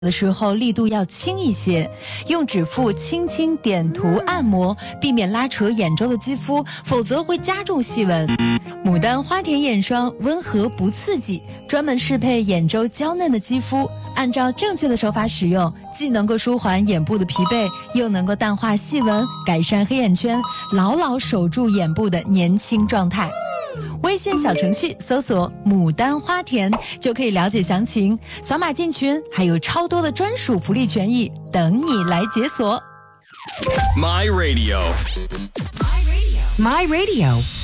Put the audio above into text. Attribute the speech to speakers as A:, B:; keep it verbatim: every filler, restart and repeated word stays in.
A: 的时候力度要轻一些，用指腹轻轻点涂按摩，避免拉扯眼周的肌肤，否则会加重细纹。牡丹花田眼霜温和不刺激，专门适配眼周娇嫩的肌肤，按照正确的手法使用，既能够舒缓眼部的疲惫，又能够淡化细纹，改善黑眼圈，牢牢守住眼部的年轻状态。微信小程序搜索牡丹花田就可以了解详情，扫码进群，还有超多的专属福利权益等你来解锁。
B: My Radio
C: My Radio